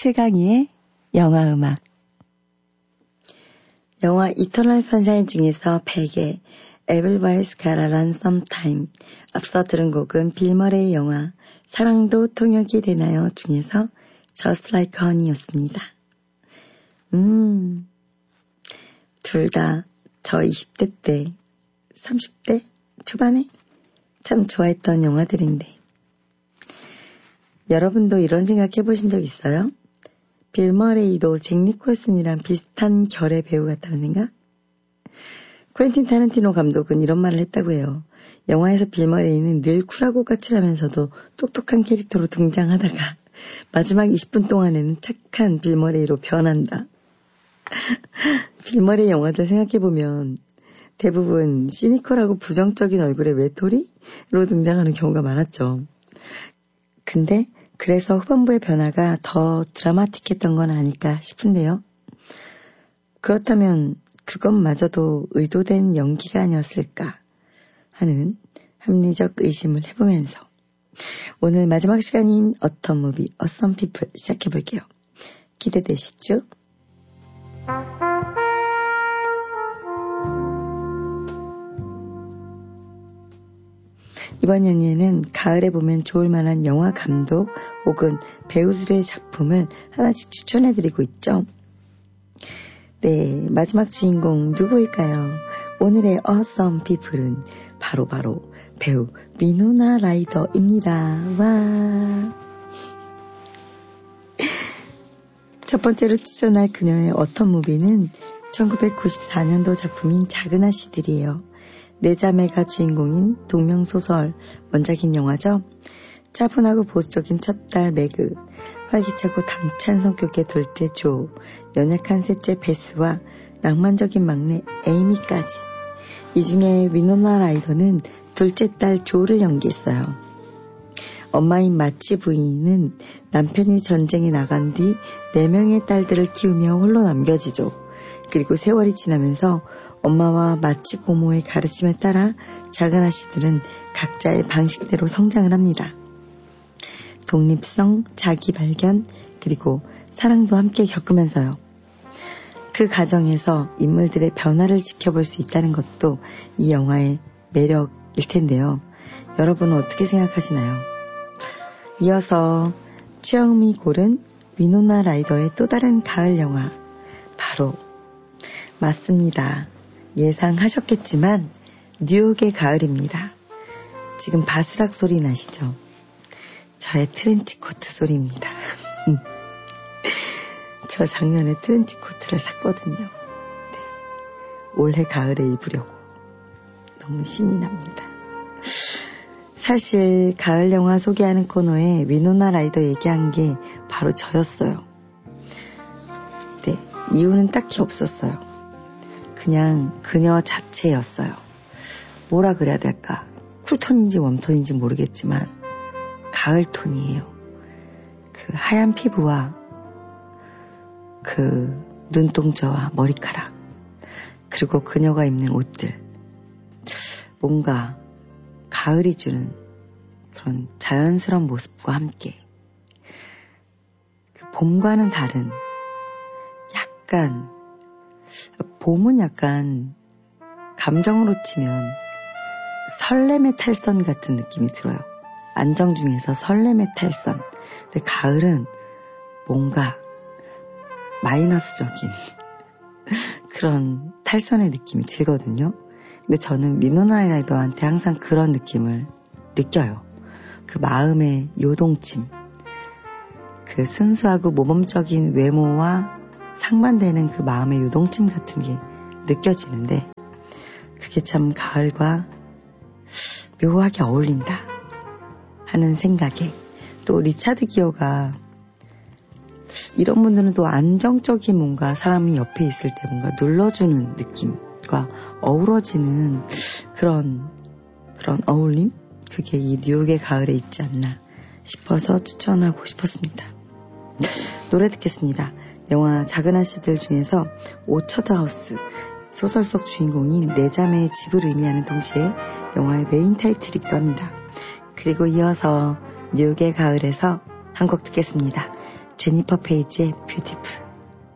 최강희의 영화음악. 영화 이터널 선샤인 중에서 베개, Everybody's Gotta Run Sometime, 앞서 들은 곡은 빌 머레이 영화 사랑도 통역이 되나요 중에서 Just Like Honey였습니다. 둘 다 저 20대 때, 30대 초반에 참 좋아했던 영화들인데, 여러분도 이런 생각 해보신 적 있어요? 빌 머레이도 잭 니콜슨이랑 비슷한 결의 배우 같다는 생각? 퀸틴 타란티노 감독은 이런 말을 했다고 해요. 영화에서 빌 머레이는 늘 쿨하고 까칠하면서도 똑똑한 캐릭터로 등장하다가 마지막 20분 동안에는 착한 빌 머레이로 변한다. 빌 머레이 영화들 생각해보면 대부분 시니컬하고 부정적인 얼굴의 외톨이로 등장하는 경우가 많았죠. 근데 그래서 후반부의 변화가 더 드라마틱했던 건 아닐까 싶은데요. 그렇다면 그것마저도 의도된 연기가 아니었을까 하는 합리적 의심을 해보면서 오늘 마지막 시간인 어떤 무비, Some People 시작해볼게요. 기대되시죠? 이번 연휴에는 가을에 보면 좋을 만한 영화 감독 혹은 배우들의 작품을 하나씩 추천해드리고 있죠. 네, 마지막 주인공 누구일까요? 오늘의 Some People은 바로 배우 위노나 라이더입니다. 와. 첫 번째로 추천할 그녀의 어떤 무비는 1994년도 작품인 작은 아씨들이에요. 네 자매가 주인공인 동명소설 원작인 영화죠. 차분하고 보수적인 첫딸 매그, 활기차고 당찬 성격의 둘째 조, 연약한 셋째 베스와 낭만적인 막내 에이미까지. 이 중에 위노나 라이더는 둘째 딸 조를 연기했어요. 엄마인 마치 부인은 남편이 전쟁에 나간 뒤 4명의 딸들을 키우며 홀로 남겨지죠. 그리고 세월이 지나면서 엄마와 마치 고모의 가르침에 따라 작은 아씨들은 각자의 방식대로 성장을 합니다. 독립성, 자기 발견, 그리고 사랑도 함께 겪으면서요. 그 과정에서 인물들의 변화를 지켜볼 수 있다는 것도 이 영화의 매력일 텐데요. 여러분은 어떻게 생각하시나요? 이어서 최영미 고른 위노나 라이더의 또 다른 가을 영화, 바로 맞습니다. 예상하셨겠지만 뉴욕의 가을입니다. 지금 바스락 소리 나시죠? 저의 트렌치 코트 소리입니다. 저 작년에 트렌치 코트를 샀거든요. 네. 올해 가을에 입으려고 너무 신이 납니다. 사실 가을 영화 소개하는 코너에 위노나 라이더 얘기한 게 바로 저였어요. 네, 이유는 딱히 없었어요. 그냥 그녀 자체였어요. 뭐라 그래야 될까? 쿨톤인지 웜톤인지 모르겠지만 가을 톤이에요. 그 하얀 피부와 그 눈동자와 머리카락, 그리고 그녀가 입는 옷들, 뭔가 가을이 주는 그런 자연스러운 모습과 함께 그 봄과는 다른 약간, 봄은 약간 감정으로 치면 설렘의 탈선 같은 느낌이 들어요. 안정 중에서 설렘의 탈선. 근데 가을은 뭔가 마이너스적인 그런 탈선의 느낌이 들거든요. 근데 저는 위노나 라이더한테 항상 그런 느낌을 느껴요. 그 마음의 요동침, 그 순수하고 모범적인 외모와 상반되는 그 마음의 요동침 같은 게 느껴지는데, 그게 참 가을과 묘하게 어울린다 하는 생각에, 또 리차드 기어가 이런 분들은 또 안정적인 뭔가 사람이 옆에 있을 때 뭔가 눌러주는 느낌과 어우러지는 그런 어울림? 그게 이 뉴욕의 가을에 있지 않나 싶어서 추천하고 싶었습니다. 노래 듣겠습니다. 영화 작은 아씨들 중에서 오처드 하우스, 소설 속 주인공인 네 자매의 집을 의미하는 동시에 영화의 메인 타이틀이기도 합니다. 그리고 이어서 뉴욕의 가을에서 한 곡 듣겠습니다. 제니퍼 페이지의 뷰티풀.